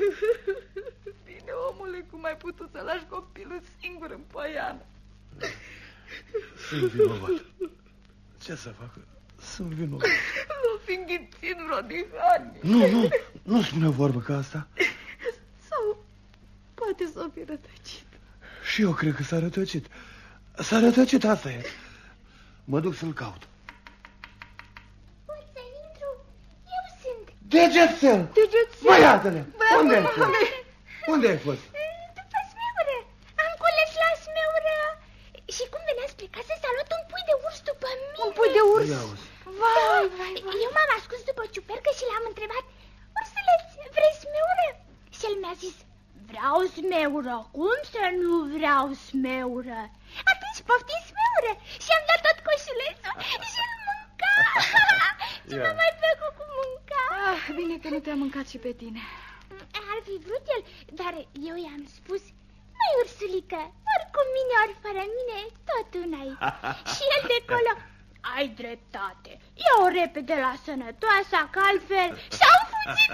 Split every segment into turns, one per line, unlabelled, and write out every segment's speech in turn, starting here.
Bine, omule, cum ai putut să lași copilul singur în poiană?
Sunt vinovat. Ce să fac? Sunt vinovat.
L-o fi înghițit vreo dihanie.
Nu spune o vorbă ca asta.
Sau poate s-o fi rătăcit.
Și eu cred că s-a rătăcit. S-a rătăcit, asta e. Mă duc să-l caut.
Pot să intru? Eu sunt.
Degețel! Băiatele! Unde ai fost? Unde ai fost?
După smeură. Am cules la smeură. Și cum venea spre casă, s-a luat un pui de urs după mine.
Un pui de urs? Vai.
Eu m-am ascuns după ciupercă și l-am întrebat: ursuleț, vrei smeură? Și el mi-a zis: vreau smeură. Cum să nu vreau smeură? Atunci poftim smeură. Și am dat tot coșulețul și îl mânca. Și m-a mai făcut cu mânca.
Bine că nu te-a mâncat și pe tine.
Ar fi vrut el, dar eu i-am spus: măi, ursulică, ori cu mine, ori fără mine, tot una-i. Și el de acolo: ai dreptate, ia-o repede la sănătoasa, că altfel s-au fugit.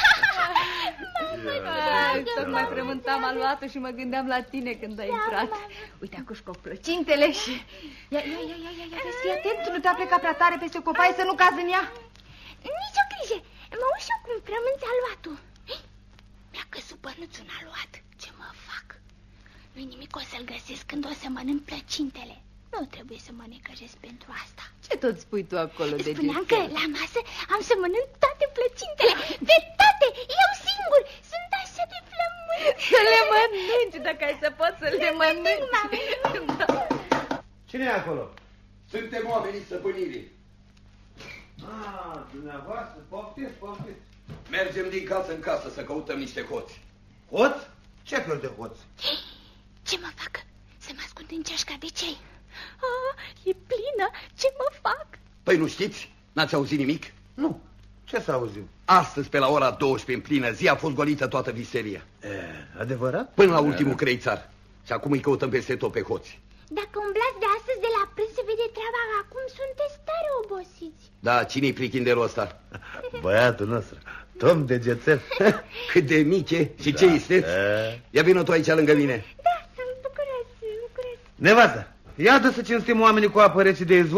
Tocmai frământam aluatul și mă gândeam la tine când ai intrat. Uite, acum scop plăcintele și... Ia, vezi, fii atent, nu te-a plecat prea tare peste copaie să nu cazi în ea.
Nici o grijă, mă uit și eu cum frămânți aluatul. Mi-a căzut bănuțul în aluat. Ce mă fac? Nu-i nimic, o să-l găsesc când o să mănânc plăcintele. Nu trebuie să mă necăjesc pentru asta.
Ce tot spui tu acolo, Degețel?
Spuneam că la masă am să mănânc toate plăcintele. Pe toate, eu singur. Sunt așa de flământ.
Să le mănânci, dacă ai să poți să le mănânci.
Cine e acolo?
Suntem oamenii stăpânirii.
Dumneavoastră, poftiți.
Mergem din casă în casă să căutăm niște hoți.
Hoț? Ce fel de hoț?
Ce mă fac? Să mă ascund în ceașca de cei. E plină, ce mă fac?
Păi nu știți? N-ați auzit nimic?
Nu. Ce să auzim?
Astăzi, pe la ora 12 în plină zi, a fost golită toată viseria.
Adevărat?
Până la ultimul creițar. Și acum îi căutăm peste tot pe hoți.
Dacă umblați de astăzi de la prânz, se vede treaba, acum sunteți tare obosiți.
Da, cine-i prichindelul ăsta?
Băiatul nostru, Tom Degețel.
Cât de mic e și ce isteți? Ia vină tu aici lângă mine.
Da, sunt bucuroasă.
Nevastă, iată să cinstim oamenii cu apă rece de izvor.